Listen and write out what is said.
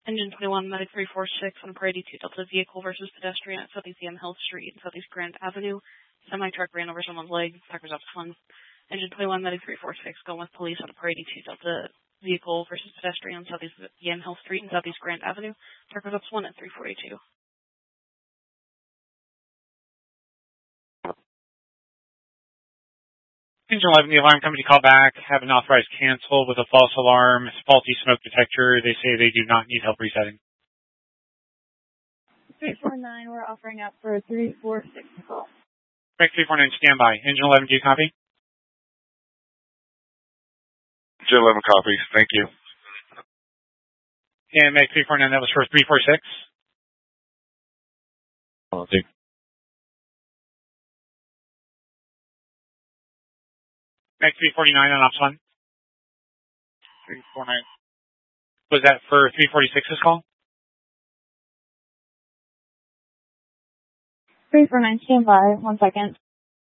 Engine 21, Medic 346 on a Parade 2 Delta vehicle versus pedestrian at Southeast Hill Street and Southeast Grand Avenue. Semi-truck ran over someone's leg. Packers up 1. Engine 21, Medic 346 going with police on a Parade 2 Delta vehicle versus pedestrian on Southeast Hill Street and Southeast Grand Avenue. Packers up 1 at 342. Engine 11, the alarm company called back, have an authorized cancel with a false alarm, faulty smoke detector. They say they do not need help resetting. 349, we're offering up for a 346 call. Make 349, standby. Engine 11, do you copy? Engine 11 copies, thank you. And make 349, that was for 346? I'll take. Make 349 on ops 1. 349. Was that for 346's call? 349, stand by. 1 second.